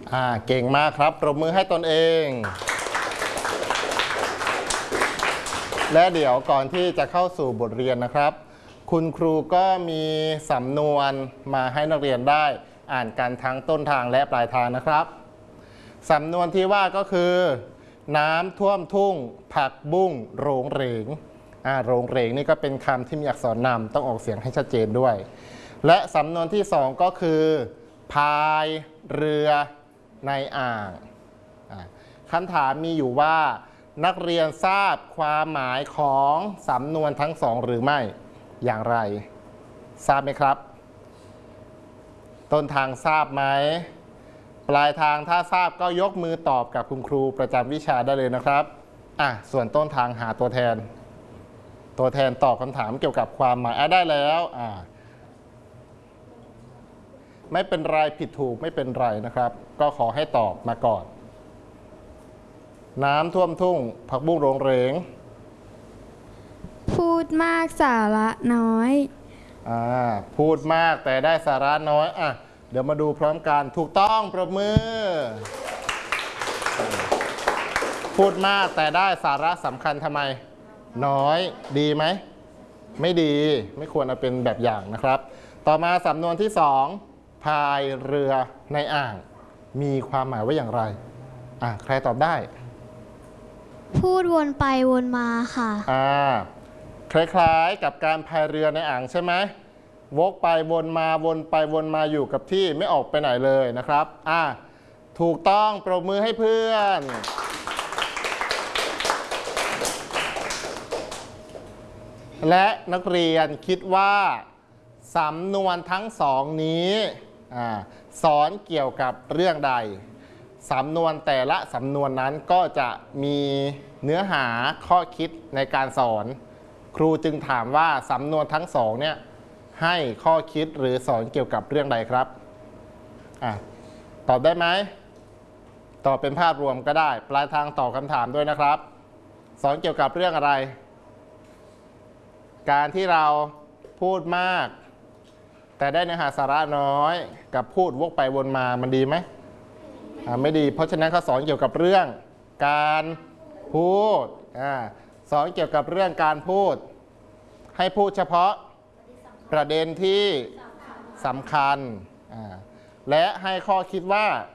เก่งมากครับปรบมือให้ตนเองและเดี๋ยวก่อนที่จะเข้าสู่บทเรียนนะครับคุณครูก็มีสำนวนมาให้นักเรียนได้อ่านกันทั้งต้นทางและปลายทางนะครับสำนวนที่ว่าก็คือน้ำท่วมทุ่งผักบุ้งโรงเหรงโรงเหรงนี่ก็เป็นคำที่มีอักษรนำต้องออกเสียงให้ชัดเจนด้วยและสำนวนที่สองก็คือพายเรือในอ่างคำถามมีอยู่ว่านักเรียนทราบความหมายของสำนวนทั้งสองหรือไม่อย่างไรทราบไหมครับต้นทางทราบไหมปลายทางถ้าทราบก็ยกมือตอบกับคุณครูประจำวิชาได้เลยนะครับส่วนต้นทางหาตัวแทนตอบคำถามเกี่ยวกับความหมายได้แล้วไม่เป็นไรผิดถูกไม่เป็นไรนะครับก็ขอให้ตอบมาก่อนน้ำท่วมทุ่งผักบุ้งโรงเหรงพูดมากสาระน้อยพูดมากแต่ได้สาระน้อยเดี๋ยวมาดูพร้อมกันถูกต้องปรบมือพูดมากแต่ได้สาระสำคัญทำไมน้อยดีไหมไม่ดีไม่ควรเอาเป็นแบบอย่างนะครับต่อมาสำนวนที่สองพายเรือในอ่างมีความหมายว่าอย่างไรใครตอบได้พูดวนไปวนมาค่ะคล้ายๆกับการพายเรือในอ่างใช่ไหมวกไปวนมาวนไปวนมาอยู่กับที่ไม่ออกไปไหนเลยนะครับถูกต้องปรบมือให้เพื่อนและนักเรียนคิดว่าสำนวนทั้งสองนี้สอนเกี่ยวกับเรื่องใดสำนวนแต่ละสำนวนนั้นก็จะมีเนื้อหาข้อคิดในการสอนครูจึงถามว่าสำนวนทั้งสองเนี่ยให้ข้อคิดหรือสอนเกี่ยวกับเรื่องใดครับตอบได้ไหมตอบเป็นภาพรวมก็ได้ปลายทางตอบคำถามด้วยนะครับสอนเกี่ยวกับเรื่องอะไรการที่เราพูดมากแต่ได้เนื้อหาสาระน้อยกับพูดวกไปวนมามันดีไหมไม่ดีเพราะฉะนั้นเขาสอนเกี่ยวกับเรื่องการพูดสอนเกี่ยวกับเรื่องการพูดให้พูดเฉพาะประเด็นที่สำคัญและให้ข้อคิดว่า